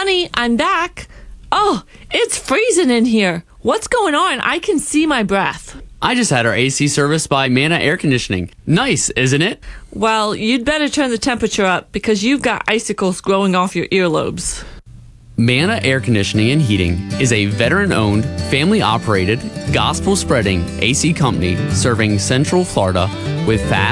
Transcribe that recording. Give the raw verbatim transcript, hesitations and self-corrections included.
Honey, I'm back. Oh, it's freezing in here. What's going on? I can see my breath. I just had our A C serviced by Mana Air Conditioning. Nice, isn't it? Well, you'd better turn the temperature up because you've got icicles growing off your earlobes. Mana Air Conditioning and Heating is a veteran-owned, family-operated, gospel-spreading A C company serving Central Florida with fast